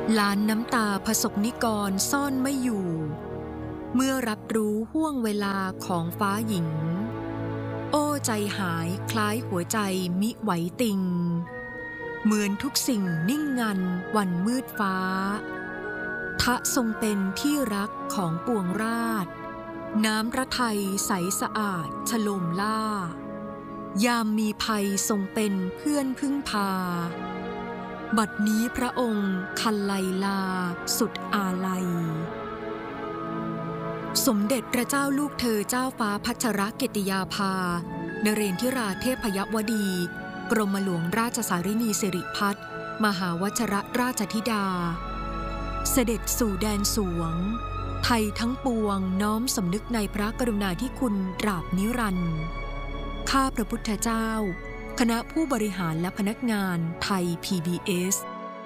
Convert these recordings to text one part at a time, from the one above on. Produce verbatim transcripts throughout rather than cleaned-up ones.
ล้านน้ำตาผสกนิกรซ่อนไม่อยู่เมื่อรับรู้ห้วงเวลาของฟ้าหญิงโอ้ใจหายคล้ายหัวใจมิไหวติงเหมือนทุกสิ่งนิ่งงันวันมืดฟ้าทะทรงเป็นที่รักของปวงราษฎร์น้ำพระทัยใสสะอาดฉโลมล่ายามมีภัยทรงเป็นเพื่อนพึ่งพาบัดนี้พระองค์คันไลลาสุดอาลัยสมเด็จพระเจ้าลูกเธอเจ้าฟ้าพัชรกิติยาภานเรนทิราเทพยวดีกรมหลวงราชสารินีสิริพัฒน์มหาวชรราชธิดาเสด็จสู่แดนสวงไทยทั้งปวงน้อมสำนึกในพระกรุณาธิคุณตราบนิรันดร์ข้าพระพุทธเจ้าคณะผู้บริหารและพนักงานไทย พี บี เอส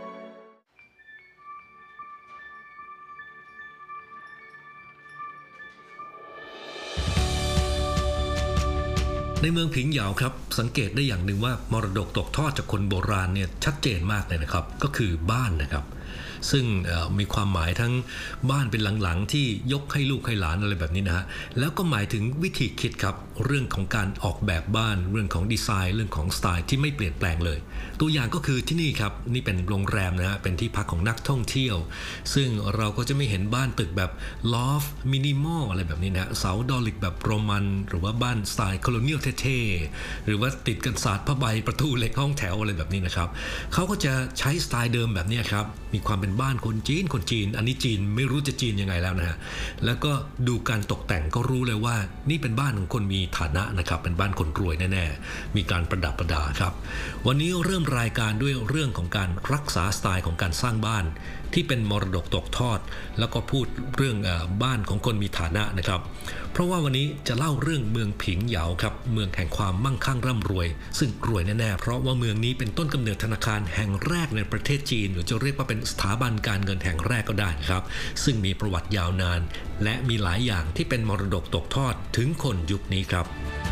ในเมืองผิงเหยาครับสังเกตได้อย่างหนึ่งว่ามรดกตกทอดจากคนโบราณเนี่ยชัดเจนมากเลยนะครับก็คือบ้านนะครับซึ่งมีความหมายทั้งบ้านเป็นหลังๆที่ยกให้ลูกให้หลานอะไรแบบนี้นะฮะแล้วก็หมายถึงวิธีคิดครับเรื่องของการออกแบบบ้านเรื่องของดีไซน์เรื่องของสไตล์ที่ไม่เปลี่ยนแปลงเลยตัวอย่างก็คือที่นี่ครับนี่เป็นโรงแรมนะฮะเป็นที่พักของนักท่องเที่ยวซึ่งเราก็จะไม่เห็นบ้านตึกแบบลอฟมินิมอลอะไรแบบนี้นะเสาดอลิกแบบโรมันหรือว่าบ้านสไตล์โคโลเนียลเท่ๆหรือว่าติดกันศาสตร์ผ้าใบประตูเหล็กห้องแถวอะไรแบบนี้นะครับเขาก็จะใช้สไตล์เดิมแบบนี้ครับมีความเป็นบ้านคนจีนคนจีนอันนี้จีนไม่รู้จะจีนยังไงแล้วนะฮะแล้วก็ดูการตกแต่งก็รู้เลยว่านี่เป็นบ้านของคนมีฐานะนะครับเป็นบ้านคนรวยแน่ๆมีการประดับประดาครับวันนี้เริ่มรายการด้วยเรื่องของการรักษาสไตล์ของการสร้างบ้านที่เป็นมรดกตกทอดแล้วก็พูดเรื่องบ้านของคนมีฐานะนะครับเพราะว่าวันนี้จะเล่าเรื่องเมืองผิงเหยาครับเมืองแห่งความมั่งคั่งร่ำรวยซึ่งรวยแน่ๆเพราะว่าเมืองนี้เป็นต้นกำเนิดธนาคารแห่งแรกในประเทศจีนหรือจะเรียกว่าเป็นสถาบันการเงินแห่งแรกก็ได้ครับซึ่งมีประวัติยาวนานและมีหลายอย่างที่เป็นมรดกตกทอดถึงคนยุคนี้ครับ